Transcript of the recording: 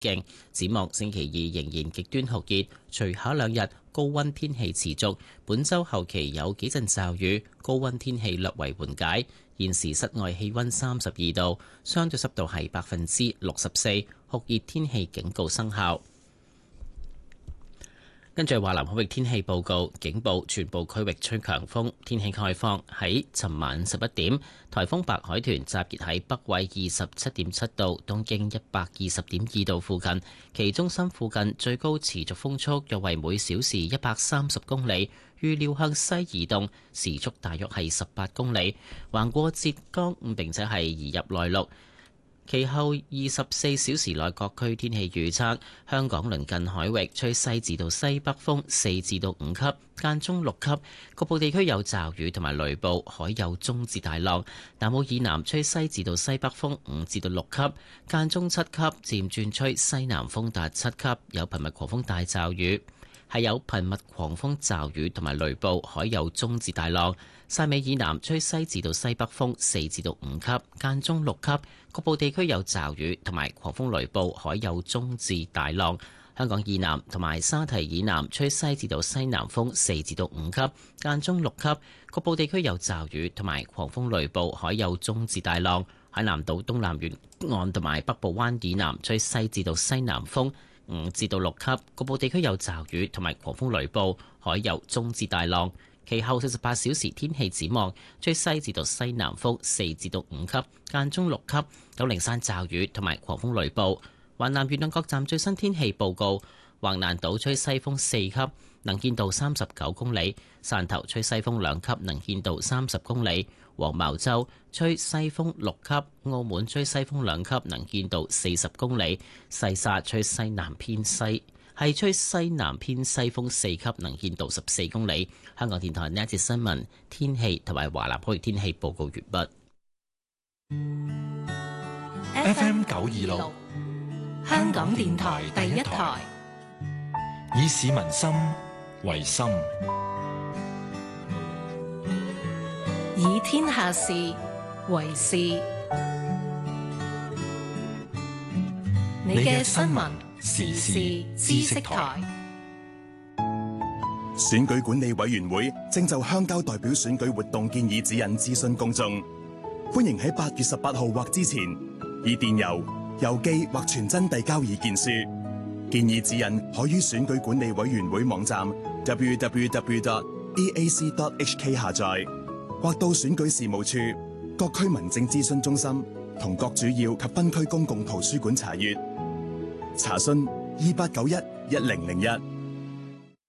勁。展望星期二仍然極端酷熱，隨後兩日高溫天氣持續。本週後期有幾陣驟雨，高溫天氣略為緩解。現時室外氣溫32度，相對濕度係64%，酷熱天氣警告生效。跟住華南海域天氣報告，警報全部區域吹強風，天氣概況。喺尋晚11點，颱風白海豚集結喺北緯27.7度、東經120.2度附近，其中心附近最高持續風速約為每小時130公里，預料向西移動，時速大約係18公里，橫過浙江並且係移入內陸。其後24小時內各區天氣預測：香港鄰近海域吹西至到西北風4至到5級，間中6級，局部地區有驟雨同埋雷暴，海有中至大浪。南澳以南吹西至到西北風5至到6級，間中7級，漸轉吹西南風達7級，有頻密狂風大驟雨。係有頻密狂風驟雨同埋雷暴，海有中至大浪。汕尾以南吹西至到西北風4至到5級，間中6級，局部地區有驟雨同埋狂風雷暴，海有中至大浪。香港以南同埋沙堤以南吹西至到西南風4至到5級，間中6級，局部地區有驟雨同埋狂風雷暴，海有中至大浪。海南島東南沿岸同埋北部灣以南吹西至到西南風5至到6級，局部地區有驟雨同埋狂風雷暴，海有中至大浪。其後48小時天氣展望，吹西至到西南風4至到5級，間中6級，有零散驟雨同埋狂風雷暴。華南沿岸各站最新天氣報告：橫瀾島吹西風4級，能見度39公里；汕頭吹西風2級，能見度30公里；黃茅洲吹西風6級，澳門吹西風2級，能見度40公里；西沙吹西南偏西。係吹西南偏西風4級，能見度14公里。香港電台呢一節新聞天氣同埋華南海域天氣報告完畢。 FM 926，香港電台第一台，以市民心為心， 以天下事為事。你嘅新聞時事知識台。 選舉管理委員會正就鄉郊代表選舉活動建議指引諮詢公眾，歡迎喺8月18號或之前以電郵、郵寄或傳真遞交意見書。建議指引可於選舉管理委員會網站 www.eac.hk 下載，或到選舉事務處、各區民政諮詢中心同各主要及分區公共圖書館查閱。查詢28911001。